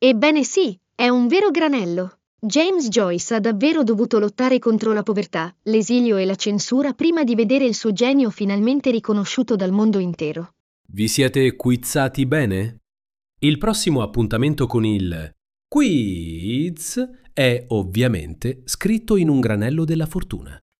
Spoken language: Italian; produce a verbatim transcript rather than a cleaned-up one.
Ebbene sì, è un vero granello. James Joyce ha davvero dovuto lottare contro la povertà, l'esilio e la censura prima di vedere il suo genio finalmente riconosciuto dal mondo intero. Vi siete quizzati bene? Il prossimo appuntamento con il quiz è ovviamente scritto in un granello della fortuna.